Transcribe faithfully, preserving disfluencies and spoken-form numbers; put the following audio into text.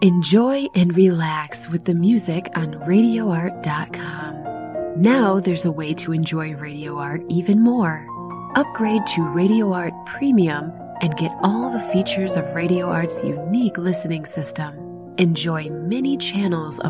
Enjoy and relax with the music on radio art dot com. Now there's a way to enjoy Radio Art even more. Upgrade to Radio Art Premium and get all the features of Radio Art's unique listening system. Enjoy many channels of